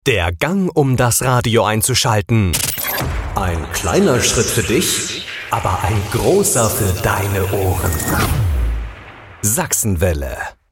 Der Gang, um das Radio einzuschalten. Ein kleiner Schritt für dich, aber ein großer für deine Ohren. Sachsenwelle.